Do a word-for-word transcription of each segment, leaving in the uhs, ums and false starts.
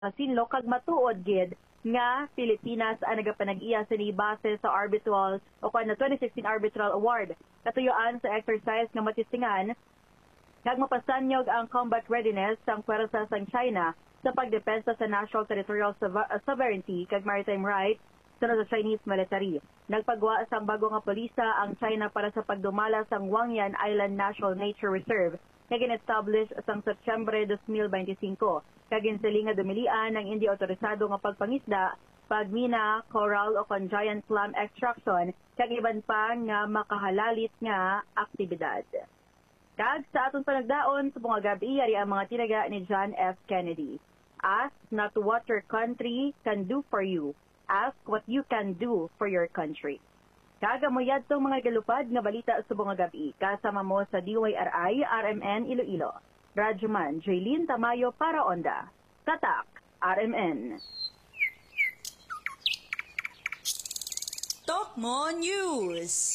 sinlo kag matuod gid nga Pilipinas ang nagapanag-iya sa ni base sa arbitral o kan na twenty sixteen Arbitral Award. Katuyuan sa exercise nga matisingan kag mapasanyog ang combat readiness sang pwersa sang China sa pagdepensa sa national territorial sovereignty kag maritime rights sunod sa Chinese military. Nagpagwa sa bago nga polisa ang China para sa pagdumala sang Wangyan Island National Nature Reserve nga gin-establish sang Setyembre twenty twenty-five. Kag ginsiling nga dumilian ang hindi otorisado nga pagpangisda, pagmina, coral o kon giant clam extraction kag iban pa nga makahalalit nga aktibidad. Kag sa atong panagdaon sa mga gabi ari ang mga tinaga ni John F. Kennedy. Ask not what your country can do for you. Ask what you can do for your country. Kagamuyad tong mga galupad nga balita sa mga gabi. Kasama mo sa D Y R I R M N Iloilo. Radyoman Jaylene Tamayo para Onda. Tatak R M N. Tokmo News.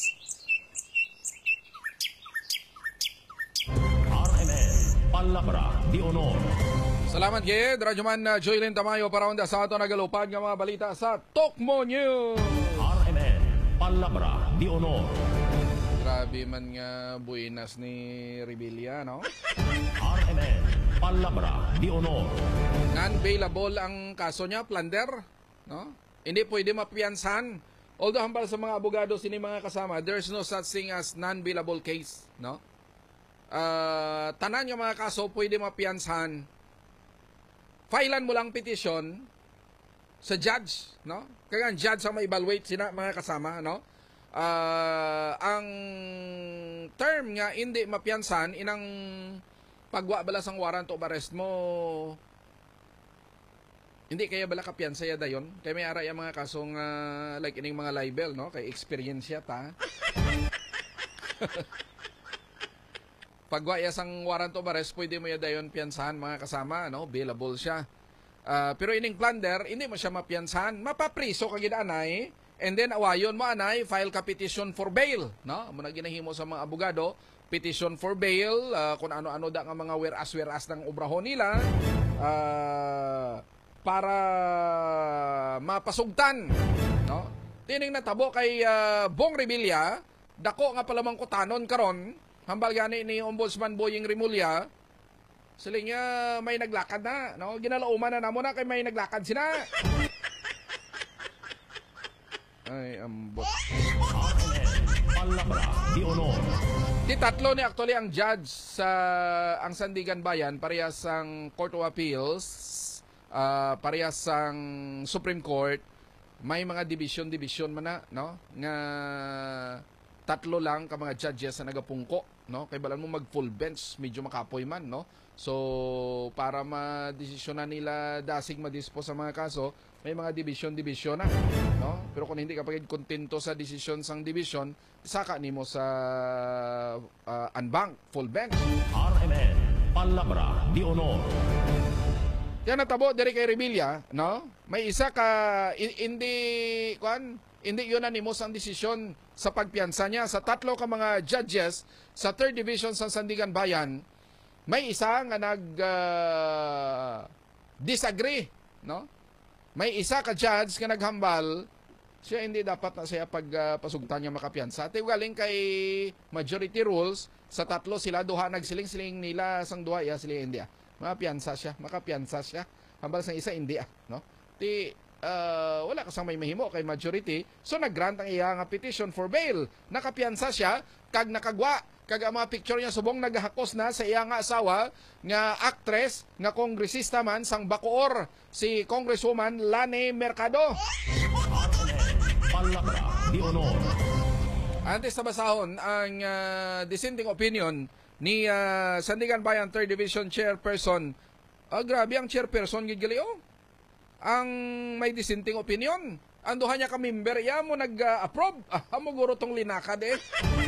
R M N Palabra di Honor. Salamat gid, Radyoman uh, Joylyn Tamayo para Onda sa ato nagalupad nga mga balita sa Tokmo News. R M N Palabra di Honor. Grabe man nga buenas ni Rebilla, no? R M N Palabra di Honor. Non-bailable ang kaso niya, plunder, no? Hindi pwede mapiyansahan. Although hambal sa mga abogado sini mga kasama, there's no such thing as non-bailable case, no? Uh, tanan nga mga kaso pwede mapiyansahan. Filean mo lang petition sa judge, no? Kaya ang judge ang ma-evaluate sina mga kasama, no? Uh, ang term nga hindi mapiyansan inang pagwa bala sang warrant of arrest mo, hindi kaya bala kapiyansa ya dayon kay may ara yung mga kasong uh, like ining mga libel, no? Kay experience ya ta. Pagwa ya sang warrant of arrest pwede mo ya dayon piyansahan mga kasama, no? Bailable siya. Uh, pero ining plunder hindi mo siya mapiyansahan, mapapriso kagid anay. And then awayon mo anay, file ka petition for bail, no? Muna ginahimo sa mga abogado, petition for bail, uh, kung ano-ano da nga mga whereas-whereas ng obrahon nila, uh, para mapasugtan, no? Tining natabo kay uh, Bong Revilla, dako nga palamang kutanon karon, hambal gani ni Ombudsman Boying Rimulya, siling niya may naglakad na, no? Ginalauman na namo na kay may naglakad sina. Ay, ambot. R M N Palabra di Honor. Di tatlo ni actually ang judge sa ang Sandigan Bayan, parehas ang Court of Appeals, uh, parehas ang Supreme Court. May mga division-division man na, no? Nga tatlo lang ka mga judges na nagapungko, no? Kay balan mo mag full bench, medyo makapoy man, no? So, para ma-desisyonan nila dasig ma-dispose sa mga kaso, may mga division-division na, no? Pero kung hindi ka pagid kontento sa desisyon sang division, saka nimo sa uh, unbank, full bench. R M N Palabra di Honor. Kaya natabo diri kay Rebilla, no? May isa ka hindi kuan, hindi yun na nimo sang desisyon sa pagpiyansa niya sa tatlo ka mga judges sa third division sa Sandigan Bayan. May isa nga nag uh, disagree, no? May isa ka judge nga naghambal, siya hindi dapat na siya pagpasugtan uh, niya makapiyansa. Ate galing kay majority rules, sa tatlo sila duha nagsiling-siling nila sang duha ya sila hindi ah. Makapiyansa siya, makapiyansa siya. Hambal sang isa hindi ah, no? Ti uh, wala kasang may mahimo kay majority, so naggrant ang iya nga petition for bail. Nakapiyansa siya kag nakagwa kag ang mga picture niya subong naghahakos na sa iya nga asawa nga actress nga kongresista man sang Bacoor, si Congresswoman Lani Mercado. R M N Palabra di Honor. Antes sa basahon ang uh, dissenting opinion ni uh, Sandigan Bayan third Division Chairperson. Ah, grabe ang chairperson gid gali oh. Ang may dissenting opinion. Anduha niya ka member ya mo nag-approve. Uh, ah, mo guro tong linakad eh.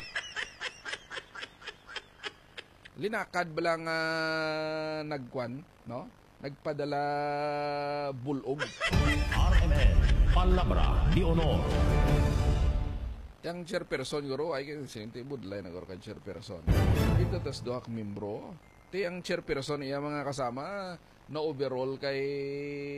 Linakad ba lang uh, nagkwan, no? Nagpadala bulog. R M N Palabra di Honor. Yang chairperson guro ay sinti budlay na guro ka chairperson. Ito tas duha ka membro. Ti ang chairperson iya mga kasama na overall kay